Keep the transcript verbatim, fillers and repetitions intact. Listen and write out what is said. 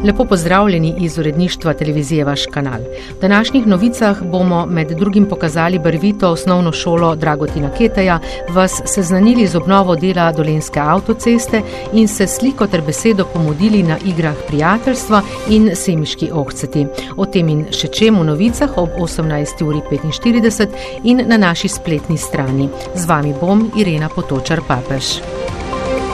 Lepo pozdravljeni iz uredništva televizije Vaš kanal. V današnjih novicah bomo med drugim pokazali barvito osnovno šolo Dragotina Keteja, vas seznanili z obnovo dela Dolenjske avtoceste in se sliko ter besedo pomodili na igrah prijateljstva in Semiški ohceti. O tem in še čem v novicah ob osemnajsti uri petinštirideset in na naši spletni strani. Z vami bom Irena Potočar Papež.